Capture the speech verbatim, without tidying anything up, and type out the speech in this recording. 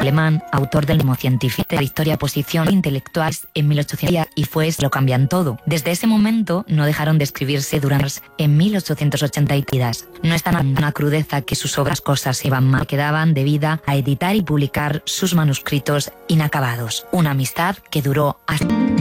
alemán, autor del Mimo científico de la historia posición intelectuales en mil ochocientos y fue lo cambian todo. Desde ese momento no dejaron de escribirse durante en mil ochocientos ochenta y tres. No es tan una crudeza que sus obras cosas iban mal, quedaban debido a editar y publicar sus manuscritos inacabados. Una amistad que duró hasta